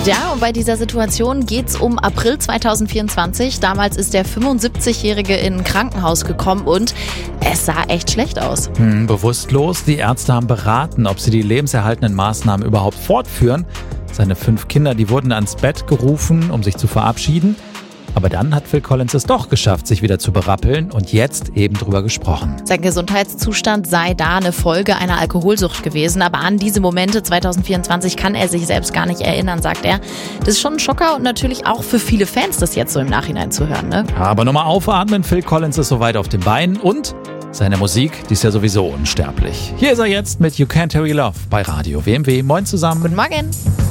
Ja, und bei dieser Situation geht es um April 2024. Damals ist der 75-Jährige in ein Krankenhaus gekommen und es sah echt schlecht aus. Bewusstlos. Die Ärzte haben beraten, ob sie die lebenserhaltenden Maßnahmen überhaupt fortführen. Seine 5 Kinder, die wurden ans Bett gerufen, um sich zu verabschieden. Aber dann hat Phil Collins es doch geschafft, sich wieder zu berappeln und jetzt eben drüber gesprochen. Sein Gesundheitszustand sei da eine Folge einer Alkoholsucht gewesen, aber an diese Momente 2024 kann er sich selbst gar nicht erinnern, sagt er. Das ist schon ein Schocker und natürlich auch für viele Fans, das jetzt so im Nachhinein zu hören, ne? Aber nochmal aufatmen, Phil Collins ist soweit auf den Beinen und seine Musik, die ist ja sowieso unsterblich. Hier ist er jetzt mit You Can't Hurry Love bei Radio WMW. Moin zusammen. Guten Morgen.